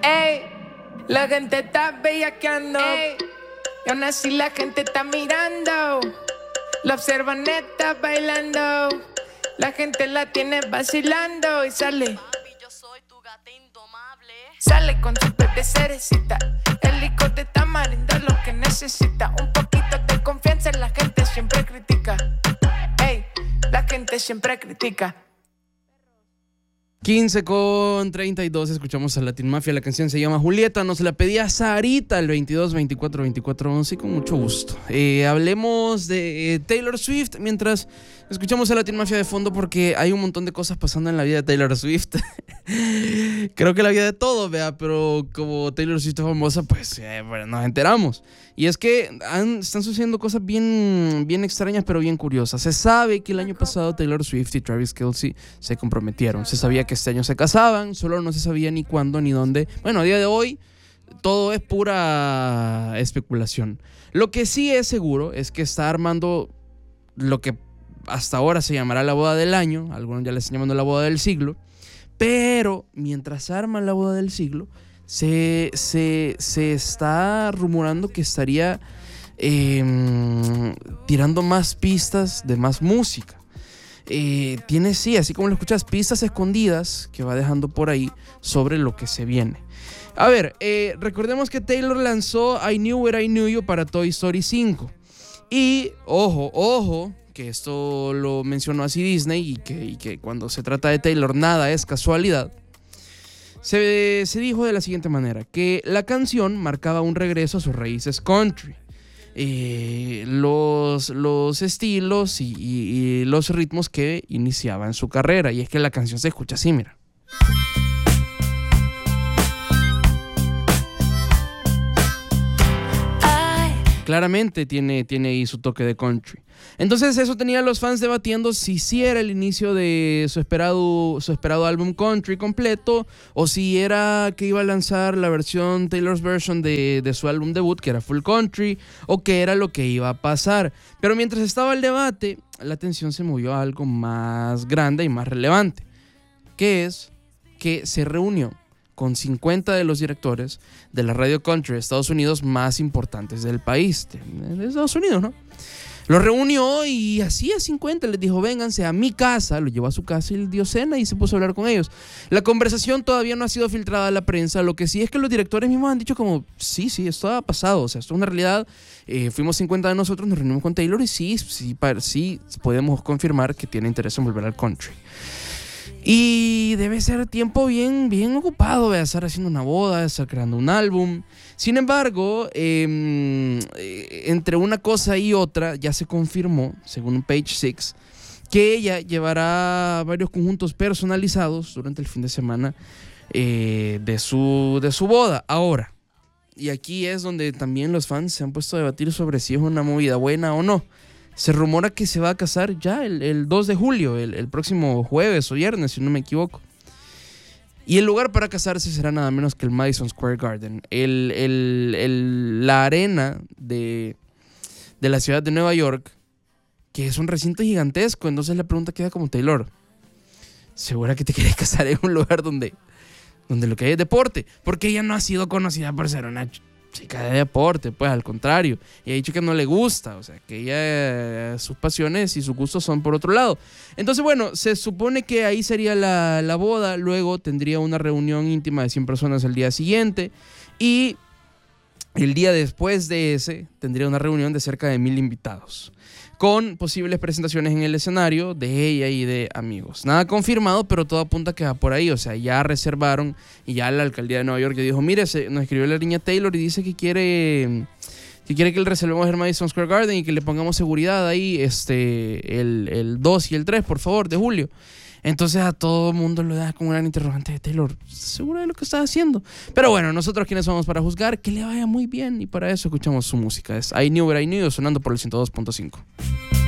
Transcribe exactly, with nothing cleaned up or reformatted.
Ey, la gente está bellaqueando. Ey, y aún así la gente está mirando. La observan neta bailando. La gente la tiene vacilando y sale. Sale con su pez de cerecita. El licor de tamarindo es lo que necesita. Un poquito de confianza, la gente siempre critica. Ey, la gente siempre critica. quince con treinta y dos, escuchamos a Latin Mafia. La canción se llama Julieta. Nos la pedía Sarita al veintidós veinticuatro veinticuatro once, con mucho gusto. Eh, hablemos de eh, Taylor Swift mientras escuchamos a Latin Mafia de fondo, porque hay un montón de cosas pasando en la vida de Taylor Swift. Creo que la vida de todos, vea, pero como Taylor Swift es famosa, pues eh, bueno, nos enteramos. Y es que han, están sucediendo cosas bien, bien extrañas, pero bien curiosas. Se sabe que el año pasado Taylor Swift y Travis Kelce se comprometieron. Se sabía que este año se casaban, solo no se sabía ni cuándo ni dónde. Bueno, a día de hoy todo es pura especulación. Lo que sí es seguro es que está armando lo que hasta ahora se llamará la boda del año. Algunos ya le están llamando la boda del siglo. Pero mientras arma la boda del siglo, se, se, se está rumorando que estaría eh, tirando más pistas de más música. Eh, tiene, sí, así como lo escuchas, pistas escondidas que va dejando por ahí sobre lo que se viene. A ver, eh, recordemos que Taylor lanzó I Knew What I Knew You para Toy Story cinco. Y, ojo, ojo, que esto lo mencionó así Disney, y que, y que cuando se trata de Taylor nada es casualidad. Se, se dijo de la siguiente manera, que la canción marcaba un regreso a sus raíces country. Eh, los, los estilos y, y, y los ritmos que iniciaban su carrera. Y es que la canción se escucha así, mira. Claramente tiene, tiene ahí su toque de country. Entonces eso tenía a los fans debatiendo si sí era el inicio de su esperado, su esperado álbum country completo, o si era que iba a lanzar la versión, Taylor's version de, de su álbum debut, que era full country, o qué era lo que iba a pasar. Pero mientras estaba el debate, la atención se movió a algo más grande y más relevante, que es que se reunió con cincuenta de los directores de la radio country de Estados Unidos más importantes del país, de, de Estados Unidos, ¿no? Los reunió y así a cincuenta les dijo, vénganse a mi casa, lo llevó a su casa y les dio cena y se puso a hablar con ellos. La conversación todavía no ha sido filtrada a la prensa, lo que sí es que los directores mismos han dicho como, sí, sí, esto ha pasado, o sea, esto es una realidad, eh, fuimos cincuenta de nosotros, nos reunimos con Taylor y sí, sí, sí podemos confirmar que tiene interés en volver al country. Y debe ser tiempo bien, bien ocupado de estar haciendo una boda, de estar creando un álbum. Sin embargo, eh, entre una cosa y otra ya se confirmó, según Page Six, que ella llevará varios conjuntos personalizados durante el fin de semana eh, de, su, de su boda. Ahora, y aquí es donde también los fans se han puesto a debatir sobre si es una movida buena o no. Se rumora que se va a casar ya el, el dos de julio, el, el próximo jueves o viernes, si no me equivoco. Y el lugar para casarse será nada menos que el Madison Square Garden, el, el, el, la arena de, de la ciudad de Nueva York, que es un recinto gigantesco. Entonces la pregunta queda como, Taylor, ¿segura que te quieres casar en un lugar donde, donde lo que hay es deporte? Porque ella no ha sido conocida por ser una chica de deporte, pues al contrario, y ha dicho que no le gusta, o sea, que ella, sus pasiones y sus gustos son por otro lado. Entonces, bueno, se supone que ahí sería la, la boda, luego tendría una reunión íntima de cien personas el día siguiente, y el día después de ese tendría una reunión de cerca de mil invitados, con posibles presentaciones en el escenario de ella y de amigos. Nada confirmado, pero todo apunta que va por ahí. O sea, ya reservaron y ya la alcaldía de Nueva York ya dijo, mire, se, nos escribió la niña Taylor y dice que quiere, que quiere que le reservemos el Madison Square Garden y que le pongamos seguridad ahí este, el, el dos y el tres, por favor, de julio. Entonces a todo el mundo le da como una gran interrogante de Taylor, ¿estás segura de lo que estás haciendo? Pero bueno, nosotros quienes somos para juzgar, que le vaya muy bien, y para eso escuchamos su música. Es I Knew What I Knew, sonando por el ciento dos punto cinco.